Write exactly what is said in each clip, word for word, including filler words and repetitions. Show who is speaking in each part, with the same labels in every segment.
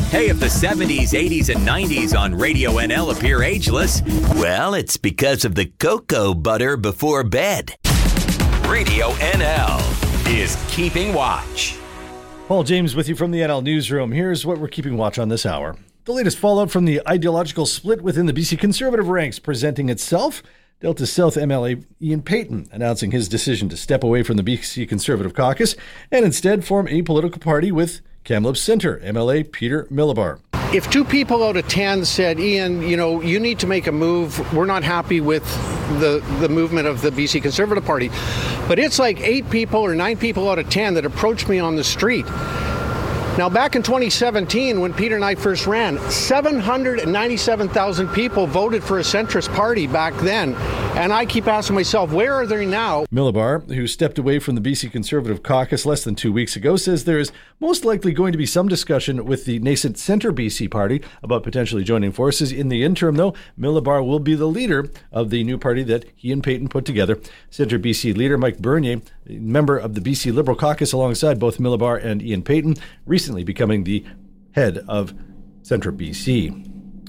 Speaker 1: Hey, if the seventies, eighties, and nineties on Radio N L appear ageless, well, it's because of the cocoa butter before bed. Radio N L is Keeping Watch.
Speaker 2: Paul James with you from the N L Newsroom. Here's what we're keeping watch on this hour. The latest fallout from the ideological split within the B C Conservative ranks presenting itself. Delta South M L A Ian Paton announcing his decision to step away from the B C Conservative caucus and instead form a political party with Kamloops Centre M L A Peter Millibar.
Speaker 3: If two people out of ten said, Ian, you know, you need to make a move, we're not happy with the, the movement of the B C Conservative Party. But it's like eight people or nine people out of ten that approached me on the street. Now, back in twenty seventeen, when Peter and I first ran, seven hundred ninety-seven thousand people voted for a centrist party back then. And I keep asking myself, where are they now?
Speaker 2: Millibar, who stepped away from the B C Conservative caucus less than two weeks ago, says there is most likely going to be some discussion with the nascent Centre B C party about potentially joining forces. In the interim, though, Millibar will be the leader of the new party that he and Paton put together. Centre B C leader Mike Bernier, member of the B C Liberal caucus alongside both Millibar and Ian Paton, recently becoming the head of Centre B C.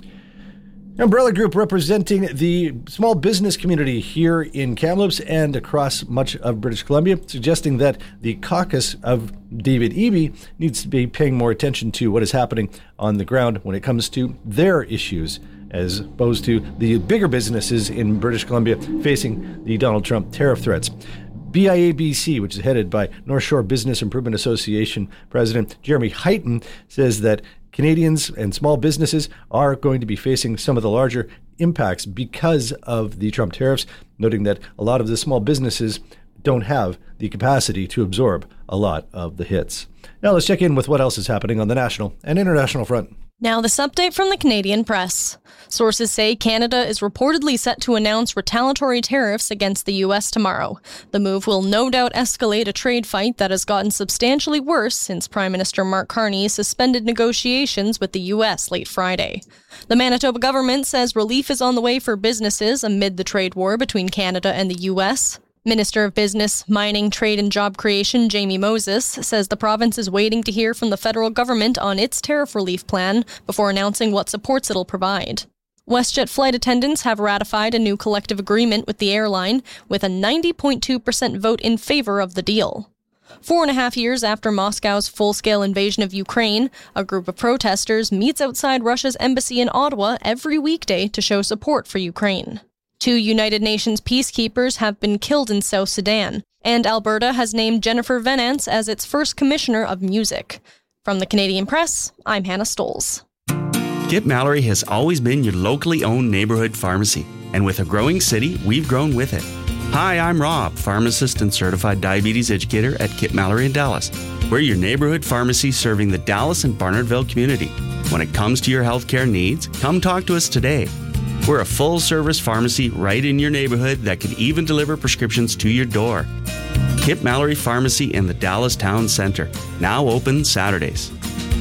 Speaker 2: Umbrella Group representing the small business community here in Kamloops and across much of British Columbia, suggesting that the caucus of David Eby needs to be paying more attention to what is happening on the ground when it comes to their issues, as opposed to the bigger businesses in British Columbia facing the Donald Trump tariff threats. B I A B C, which is headed by North Shore Business Improvement Association President Jeremy Heighton, says that Canadians and small businesses are going to be facing some of the larger impacts because of the Trump tariffs, noting that a lot of the small businesses don't have the capacity to absorb a lot of the hits. Now let's check in with what else is happening on the national and international front.
Speaker 4: Now, this update from the Canadian press. Sources say Canada is reportedly set to announce retaliatory tariffs against the U S tomorrow. The move will no doubt escalate a trade fight that has gotten substantially worse since Prime Minister Mark Carney suspended negotiations with the U S late Friday. The Manitoba government says relief is on the way for businesses amid the trade war between Canada and the U S. Minister of Business, Mining, Trade and Job Creation Jamie Moses says the province is waiting to hear from the federal government on its tariff relief plan before announcing what supports it'll provide. WestJet flight attendants have ratified a new collective agreement with the airline with a ninety point two percent vote in favor of the deal. Four and a half years after Moscow's full-scale invasion of Ukraine, a group of protesters meets outside Russia's embassy in Ottawa every weekday to show support for Ukraine. Two United Nations peacekeepers have been killed in South Sudan, and Alberta has named Jennifer Venance as its first commissioner of music. From the Canadian Press, I'm Hannah Stolz.
Speaker 5: Kip Mallory has always been your locally owned neighborhood pharmacy, and with a growing city, we've grown with it. Hi, I'm Rob, pharmacist and certified diabetes educator at Kip Mallory in Dallas. We're your neighborhood pharmacy serving the Dallas and Barnardville community. When it comes to your healthcare needs, come talk to us today. We're a full-service pharmacy right in your neighborhood that can even deliver prescriptions to your door. Kip Mallory Pharmacy in the Dallas Town Center, now open Saturdays.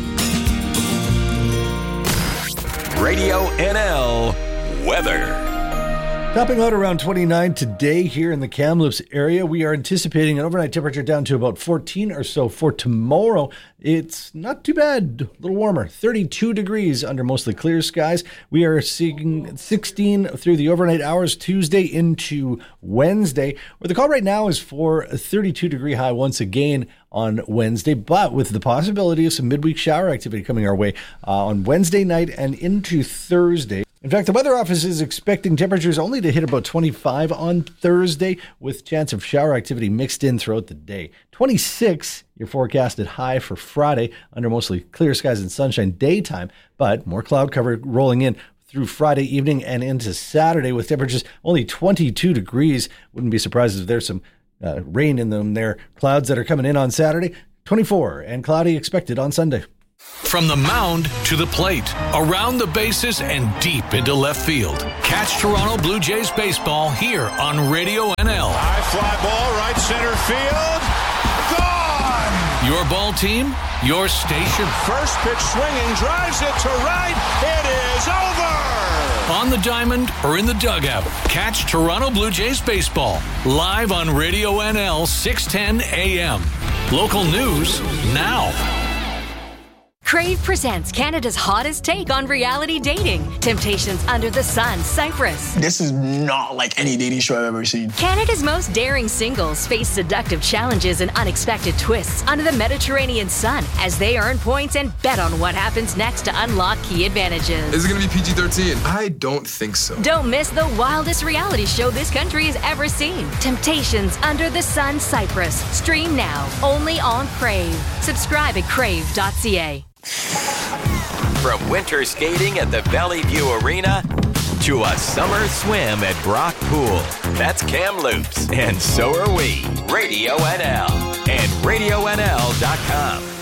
Speaker 1: Radio N L weather.
Speaker 2: Topping out around twenty-nine today here in the Kamloops area. We are anticipating an overnight temperature down to about fourteen or so for tomorrow. It's not too bad, a little warmer, thirty-two degrees under mostly clear skies. We are seeing sixteen through the overnight hours Tuesday into Wednesday, where the call right now is for a thirty-two degree high once again on Wednesday, but with the possibility of some midweek shower activity coming our way uh, on Wednesday night and into Thursday. In fact, the weather office is expecting temperatures only to hit about twenty-five on Thursday, with chance of shower activity mixed in throughout the day. twenty-six, your forecasted high for Friday, under mostly clear skies and sunshine daytime, but more cloud cover rolling in through Friday evening and into Saturday with temperatures only twenty-two degrees. Wouldn't be surprised if there's some uh, rain in them there. Clouds that are coming in on Saturday, twenty-four, and cloudy expected on Sunday.
Speaker 6: From the mound to the plate, around the bases and deep into left field. Catch Toronto Blue Jays baseball here on Radio N L.
Speaker 7: High fly ball, right center field. Gone!
Speaker 6: Your ball team, your station.
Speaker 7: First pitch swinging, drives it to right. It is over!
Speaker 6: On the diamond or in the dugout, catch Toronto Blue Jays baseball live on Radio N L six ten A M. Local news now.
Speaker 8: Crave presents Canada's hottest take on reality dating. Temptations Under the Sun, Cyprus.
Speaker 9: This is not like any dating show I've ever seen.
Speaker 8: Canada's most daring singles face seductive challenges and unexpected twists under the Mediterranean sun as they earn points and bet on what happens next to unlock key advantages.
Speaker 10: Is it going to be P G thirteen? I don't think so.
Speaker 8: Don't miss the wildest reality show this country has ever seen. Temptations Under the Sun, Cyprus. Stream now, only on Crave. Subscribe at crave dot c a.
Speaker 1: From winter skating at the Valley View Arena to a summer swim at Brock Pool. That's Kamloops, and so are we. Radio N L and radio n l dot com.